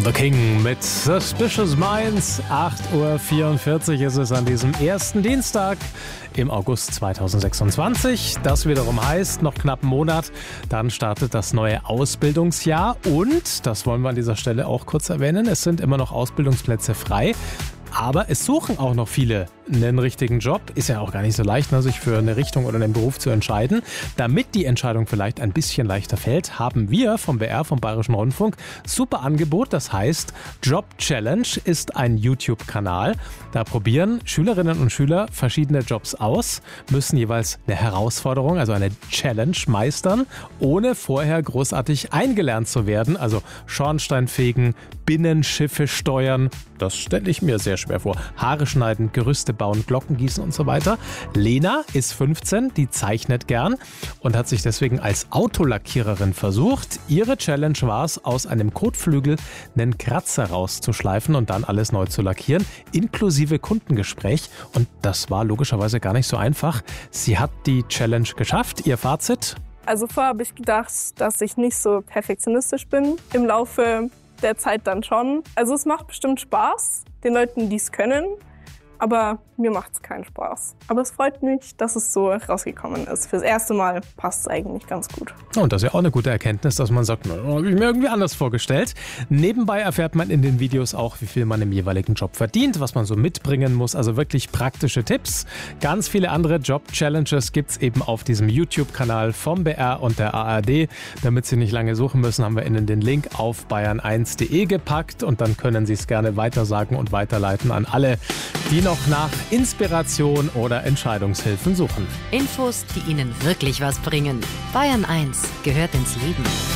The King mit Suspicious Minds. 8:44 Uhr ist es an diesem ersten Dienstag im August 2026. Das wiederum heißt, noch knapp einen Monat, dann startet das neue Ausbildungsjahr. Und, das wollen wir an dieser Stelle auch kurz erwähnen, es sind immer noch Ausbildungsplätze frei. Aber es suchen auch noch viele einen richtigen Job. Ist ja auch gar nicht so leicht, sich für eine Richtung oder einen Beruf zu entscheiden. Damit die Entscheidung vielleicht ein bisschen leichter fällt, haben wir vom BR, vom Bayerischen Rundfunk, super Angebot. Das heißt, Job Challenge ist ein YouTube-Kanal. Da probieren Schülerinnen und Schüler verschiedene Jobs aus, müssen jeweils eine Herausforderung, also eine Challenge meistern, ohne vorher großartig eingelernt zu werden. Also Schornstein fegen, Binnenschiffe steuern, das stelle ich mir sehr schwer vor. Haare schneiden, Gerüste bauen, Glocken gießen und so weiter. Lena ist 15, die zeichnet gern und hat sich deswegen als Autolackiererin versucht. Ihre Challenge war es, aus einem Kotflügel einen Kratzer rauszuschleifen und dann alles neu zu lackieren, inklusive Kundengespräch. Und das war logischerweise gar nicht so einfach. Sie hat die Challenge geschafft. Ihr Fazit? Also vorher habe ich gedacht, dass ich nicht so perfektionistisch bin. Im Laufe der Zeit dann schon. Also es macht bestimmt Spaß, den Leuten, die es können, aber mir macht es keinen Spaß. Aber es freut mich, dass es so rausgekommen ist. Fürs erste Mal passt es eigentlich ganz gut. Und das ist ja auch eine gute Erkenntnis, dass man sagt, habe ich mir irgendwie anders vorgestellt. Nebenbei erfährt man in den Videos auch, wie viel man im jeweiligen Job verdient, was man so mitbringen muss. Also wirklich praktische Tipps. Ganz viele andere Job-Challenges gibt es eben auf diesem YouTube-Kanal vom BR und der ARD. Damit Sie nicht lange suchen müssen, haben wir Ihnen den Link auf bayern1.de gepackt und dann können Sie es gerne weitersagen und weiterleiten an alle, die noch nach Inspiration oder Entscheidungshilfen suchen. Infos, die Ihnen wirklich was bringen. Bayern 1 gehört ins Leben.